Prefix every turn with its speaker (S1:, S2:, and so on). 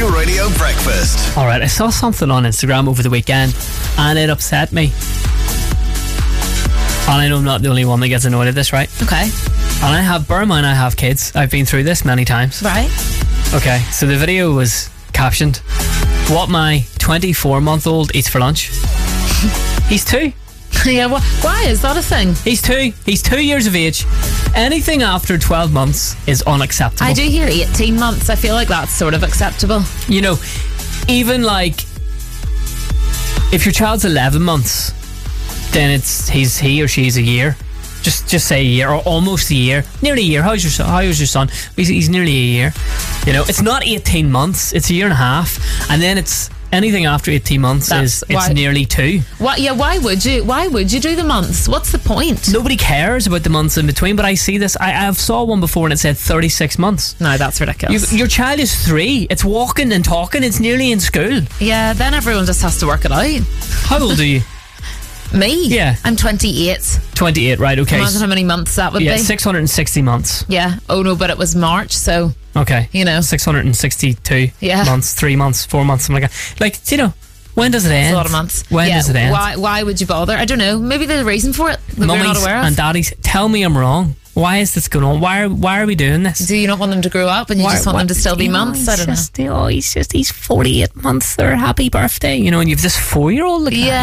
S1: Corky Radio Breakfast.
S2: Alright, I saw something on Instagram over the weekend and it upset me. And I know I'm not the only one that gets annoyed at this, right?
S3: Okay.
S2: And bear in mind, I have kids. I've been through this many times.
S3: Right.
S2: Okay, so the video was captioned, "What my 24-month-old eats for lunch." He's 2.
S3: Yeah, why is that a thing?
S2: He's 2. He's 2 years of age. Anything after 12 months is unacceptable.
S3: I do hear 18 months. I feel like that's sort of acceptable.
S2: You know, even like if your child's 11 months, then he or she's a year. Just say a year or almost a year, nearly a year. How's your son? He's nearly a year. You know, it's not 18 months. It's a year and a half, and then it's anything after 18 months it's nearly 2.
S3: Why would you do the months? What's the point?
S2: Nobody cares about the months in between, but I see this. I've saw one before and it said 36 months.
S3: No, that's ridiculous.
S2: Your child is 3. It's walking and talking. It's nearly in school.
S3: Yeah, then everyone just has to work it out.
S2: How old are you?
S3: Me?
S2: Yeah.
S3: I'm 28.
S2: 28, right, okay.
S3: Imagine how many months that would be.
S2: 660 months.
S3: Yeah. Oh no, but it was March, so...
S2: Okay.
S3: You know.
S2: 662 months, 3 months, 4 months, something like that. Like, you know, when does it end?
S3: It's a lot of months.
S2: When does it end?
S3: Why would you bother? I don't know. Maybe there's a reason for it that we're not aware of.
S2: And daddies, tell me I'm wrong. Why is this going on? Why are we doing this?
S3: Do you not want them to grow up and you just want them to still be months? I don't know.
S2: He's 48 months there. Happy birthday. You know, and you've this 4-year-old.
S3: Yeah.